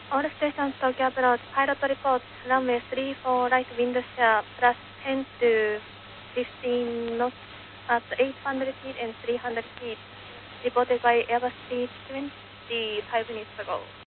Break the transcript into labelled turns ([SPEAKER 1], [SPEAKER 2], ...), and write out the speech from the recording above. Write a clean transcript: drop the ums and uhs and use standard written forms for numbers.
[SPEAKER 1] All stations Tokyo approach, pilot report, runway 34 right wind shear, plus 10 to 15 knots at 800 feet and 300 feet, reported by Airbus 320 5 minutes ago.